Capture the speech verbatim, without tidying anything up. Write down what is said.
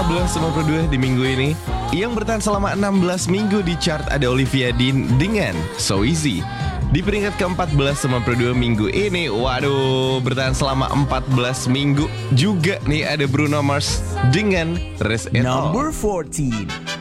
empat belas sembilan puluh dua di minggu ini. Yang bertahan selama enam belas minggu di chart ada Olivia Dean dengan So Easy. Di peringkat ke-empat belas sembilan puluh dua minggu ini, waduh, bertahan selama empat belas minggu juga nih ada Bruno Mars dengan Rest It All. Number fourteen.